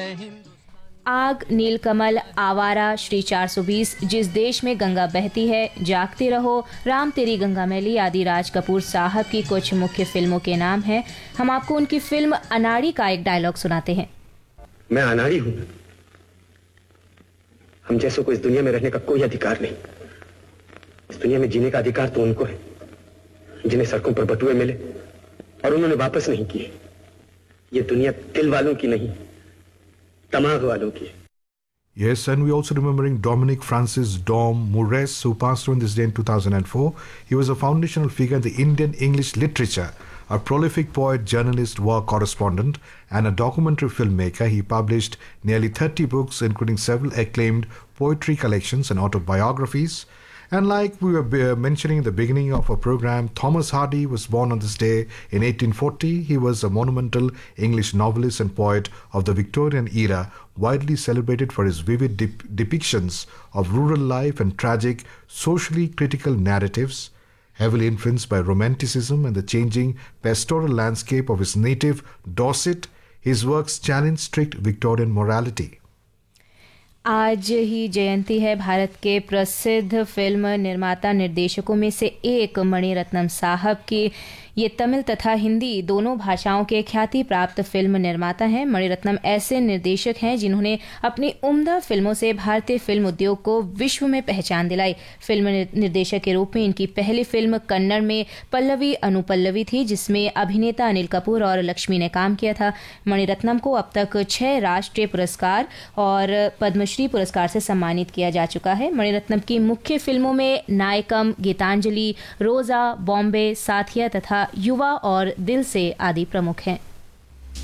आग, नीलकमल, आवारा, श्री 420, जिस देश में गंगा बहती है, जागते रहो, राम तेरी गंगा मैली आदि राज कपूर साहब की कुछ मुख्य फिल्मों के नाम हैं। हम आपको उनकी फिल्म अनाड़ी का एक डायलॉग सुनाते हैं। मैं अनाड़ी हूं। हम जैसों को इस दुनिया में रहने का कोई अधिकार नहीं। इस दुनिया में जीने का अधिकार तो उनको है जिन्हें सड़कों पर बटुए मिले और उन्होंने वापस नहीं किए। ये दुनिया दिल वालों की नहीं, तमाग वालों की है। Yes, and we're also remembering Dominic Francis Dom Moores, who passed away on this day in 2004. He was a foundational figure in the Indian English literature, a prolific poet, journalist, war correspondent, and a documentary filmmaker. He published nearly 30 books, including several acclaimed poetry collections and autobiographies. And like we were mentioning in the beginning of our program, Thomas Hardy was born on this day in 1840. He was a monumental English novelist and poet of the Victorian era, widely celebrated for his vivid depictions of rural life and tragic, socially critical narratives. Heavily influenced by Romanticism and the changing pastoral landscape of his native Dorset, his works challenged strict Victorian morality. आज ही जयंती है भारत के प्रसिद्ध film निर्माता निर्देशकों में से एक मणिरत्नम साहब की। ये तमिल तथा हिंदी दोनों भाषाओं के ख्याति प्राप्त फिल्म निर्माता हैं। मणिरत्नम ऐसे निर्देशक हैं जिन्होंने अपनी उम्दा फिल्मों से भारतीय फिल्म उद्योग को विश्व में पहचान दिलाई। फिल्म निर्देशक के रूप में इनकी पहली फिल्म कन्नड़ में पल्लवी अनुपल्लवी थी, जिसमें अभिनेता अनिल कपूर और लक्ष्मी ने काम किया था। मणिरत्नम को अब तक 6 राष्ट्रीय पुरस्कार और पद्मश्री पुरस्कार से सम्मानित किया जा चुका है। मणिरत्नम की मुख्य फिल्मों में नायकम, गीतांजलि, रोजा, बॉम्बे, साथिया तथा युवा और दिल से आदि प्रमुख हैं।